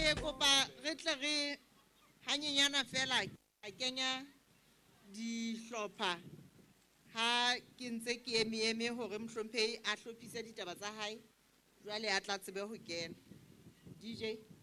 ke kopa re tle re hanyenyana fela a kenya dihlopha ha ke ntse ke eme hore mohlomphehi a hlophise ditaba tsa hae jwale a tla tsebe ho kena DJ